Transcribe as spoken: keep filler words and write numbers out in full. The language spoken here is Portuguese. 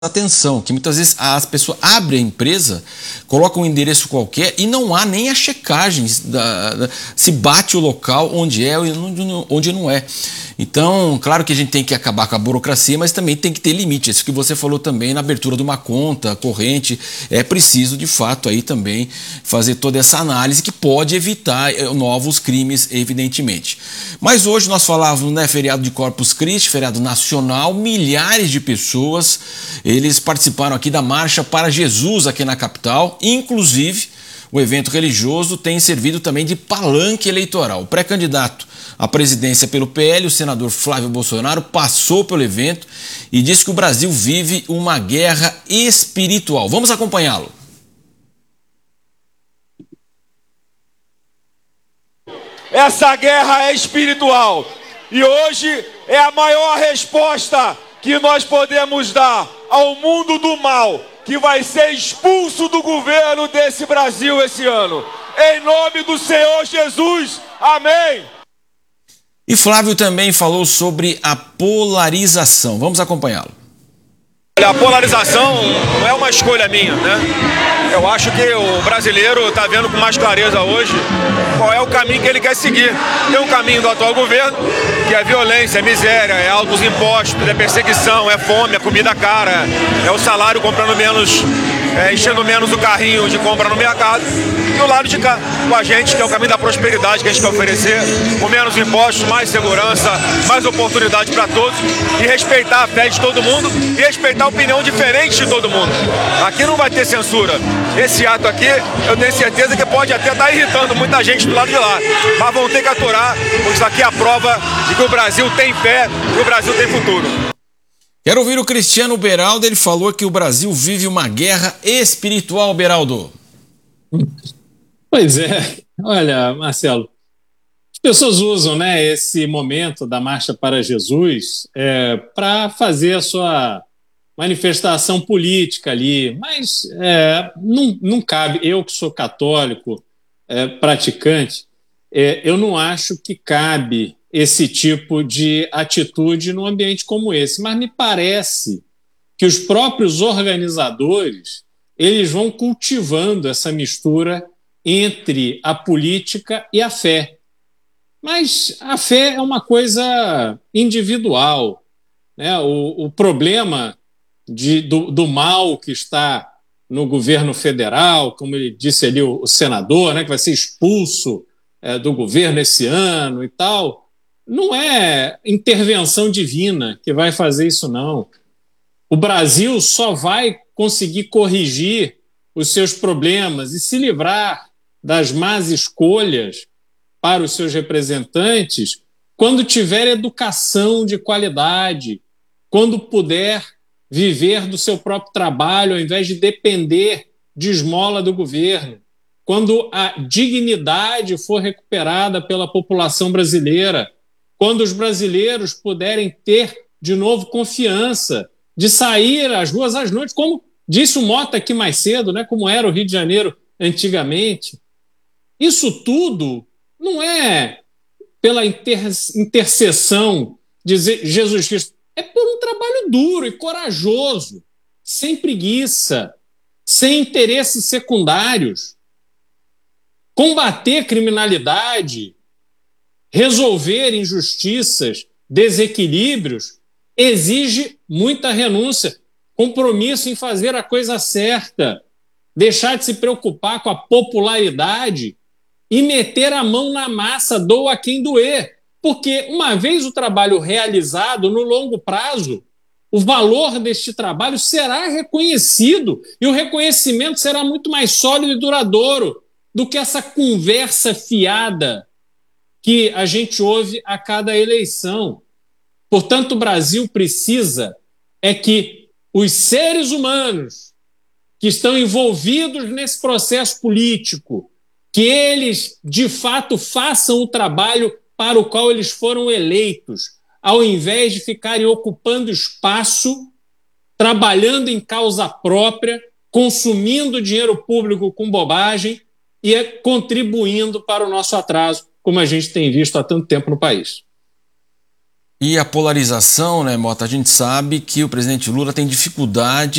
atenção, que muitas vezes as pessoas abrem a empresa, colocam um endereço qualquer e não há nem a checagem da, da, se bate o local onde é e onde não é. Então, claro que a gente tem que acabar com a burocracia, mas também tem que ter limite. Isso que você falou também na abertura de uma conta corrente, é preciso de fato aí também fazer toda essa análise que pode evitar novos crimes, evidentemente. Mas hoje nós falávamos, né, feriado de Corpus Christi, feriado nacional, milhares de pessoas, eles participaram aqui da Marcha para Jesus aqui na capital, inclusive o evento religioso tem servido também de palanque eleitoral. O pré-candidato à presidência pelo P L, o senador Flávio Bolsonaro, passou pelo evento e disse que o Brasil vive uma guerra espiritual. Vamos acompanhá-lo. Essa guerra é espiritual e hoje é a maior resposta que nós podemos dar ao mundo do mal, que vai ser expulso do governo desse Brasil esse ano. Em nome do Senhor Jesus, amém! E Flávio também falou sobre a polarização. Vamos acompanhá-lo. A polarização não é uma escolha minha, né? Eu acho que o brasileiro está vendo com mais clareza hoje qual é o caminho que ele quer seguir. Tem um caminho do atual governo, que é violência, é miséria, é altos impostos, é perseguição, é fome, é comida cara, é o salário comprando menos, é, enchendo menos o carrinho de compra no mercado. E o lado de cá, com a gente, que é o caminho da prosperidade que a gente quer oferecer, com menos impostos, mais segurança, mais oportunidade para todos, e respeitar a fé de todo mundo e respeitar a opinião diferente de todo mundo. Aqui não vai ter censura. Esse ato aqui, eu tenho certeza que pode até estar irritando muita gente do lado de lá, mas vão ter que aturar, porque isso aqui é a prova de que o Brasil tem fé e o Brasil tem futuro. Quero ouvir o Cristiano Beraldo. Ele falou que o Brasil vive uma guerra espiritual, Beraldo. Pois é, olha, Marcelo, as pessoas usam, né, esse momento da Marcha para Jesus é, para fazer a sua manifestação política ali, mas é, não, não cabe. Eu que sou católico, é, praticante, é, eu não acho que cabe esse tipo de atitude num ambiente como esse, mas me parece que os próprios organizadores eles vão cultivando essa mistura entre a política e a fé. Mas a fé é uma coisa individual, né? O, o problema de, do, do mal que está no governo federal, como ele disse ali o, o senador, né, que vai ser expulso é, do governo esse ano e tal, não é intervenção divina que vai fazer isso, não. O Brasil só vai conseguir corrigir os seus problemas e se livrar das más escolhas para os seus representantes quando tiver educação de qualidade, quando puder viver do seu próprio trabalho ao invés de depender de esmola do governo, quando a dignidade for recuperada pela população brasileira, quando os brasileiros puderem ter de novo confiança de sair às ruas às noites, como disse o Mota aqui mais cedo, né, como era o Rio de Janeiro antigamente. Isso tudo não é pela inter intercessão de Jesus Cristo, é por um trabalho duro e corajoso, sem preguiça, sem interesses secundários. Combater criminalidade, resolver injustiças, desequilíbrios, exige muita renúncia, compromisso em fazer a coisa certa, deixar de se preocupar com a popularidade e meter a mão na massa, doa quem doer. Porque uma vez o trabalho realizado, no longo prazo, o valor deste trabalho será reconhecido e o reconhecimento será muito mais sólido e duradouro do que essa conversa fiada que a gente ouve a cada eleição. Portanto, o Brasil precisa é que os seres humanos que estão envolvidos nesse processo político, que eles, de fato, façam o trabalho para o qual eles foram eleitos, ao invés de ficarem ocupando espaço, trabalhando em causa própria, consumindo dinheiro público com bobagem e contribuindo para o nosso atraso, como a gente tem visto há tanto tempo no país. E a polarização, né, Mota? A gente sabe que o presidente Lula tem dificuldade